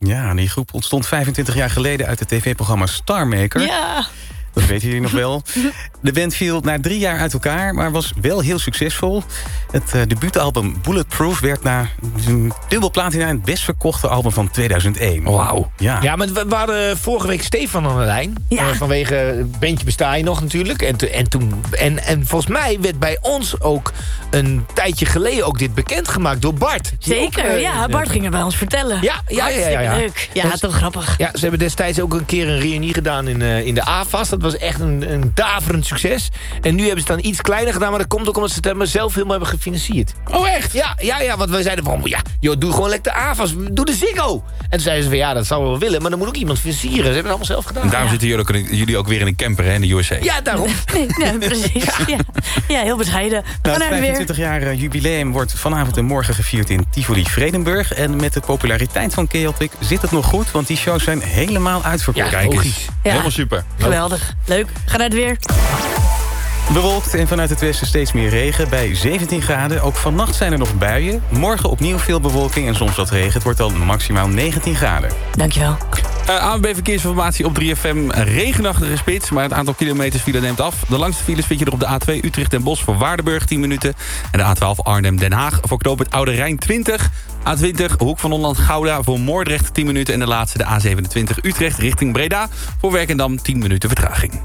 Ja, die groep ontstond 25 jaar geleden uit het tv-programma Star Maker. Ja. Dat weten jullie nog wel. De band viel na 3 jaar uit elkaar, maar was wel heel succesvol. Het debuutalbum Bulletproof werd na een dubbel platina het best verkochte album van 2001. Wauw. Ja, Maar we hadden vorige week Stefan aan de lijn. Ja. Vanwege het bandje besta je nog natuurlijk. En volgens mij werd bij ons ook een tijdje geleden ook dit bekendgemaakt door Bart. Zeker, Bart ging het bij ons vertellen. Ja. Leuk. Ja, toch grappig. Ja, ze hebben destijds ook een keer een reunie gedaan in de AFAS. Dat was echt een daverend succes. En nu hebben ze het dan iets kleiner gedaan. Maar dat komt ook omdat ze het zelf helemaal hebben gefinancierd. Oh, echt? Ja, want wij zeiden van... doe gewoon lekker de AFAS. Doe de Ziggo. En toen zeiden ze van, dat zouden we wel willen. Maar dan moet ook iemand financieren. Ze hebben het allemaal zelf gedaan. En daarom zitten jullie ook weer in een camper hè, in de USA. Ja, daarom. Ja, precies. Ja, heel bescheiden. We Nou, gaan het naar weer. 25-jarige jubileum wordt vanavond en morgen gevierd in Tivoli Vredenburg. En met de populariteit van Chaotic zit het nog goed, want die shows zijn helemaal uitverkocht. Ja, Kijk eens. logisch. Ja. Helemaal super. Geweldig. Leuk. Ga naar het weer. Bewolkt en vanuit het westen steeds meer regen bij 17 graden. Ook vannacht zijn er nog buien. Morgen opnieuw veel bewolking en soms wat regen. Het wordt dan maximaal 19 graden. Dankjewel. ANWB Verkeersinformatie op 3FM. Regenachtige spits, maar het aantal kilometers file neemt af. De langste files vind je er op de A2 Utrecht Den Bosch voor Waardenburg 10 minuten. En de A12 Arnhem Den Haag voor knooppunt Oude Rijn 20. A20 Hoek van Holland Gouda voor Moordrecht 10 minuten. En de laatste de A27 Utrecht richting Breda voor Werkendam 10 minuten vertraging.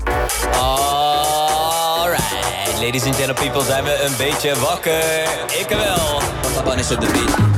Alright, ladies and gentlemen, people, zijn we een beetje wakker? Ik wel. Wat is op de beat?